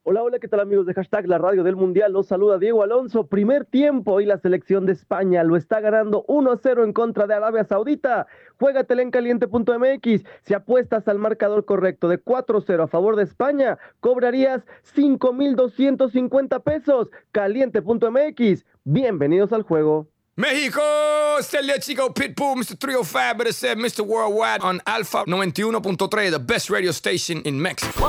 Hola, hola, ¿qué tal amigos de Hashtag La Radio del Mundial? Los saluda Diego Alonso. Primer tiempo y la selección de España lo está ganando 1-0 en contra de Arabia Saudita. Juégatela en caliente.mx. Si apuestas al marcador correcto de 4-0 a favor de España, cobrarías 5,250 pesos. Caliente.mx. Bienvenidos al juego. México, Celia Chico, Pitbull, Mr. 305, better said Mr. Worldwide on Alpha 91.3, the best radio station in Mexico.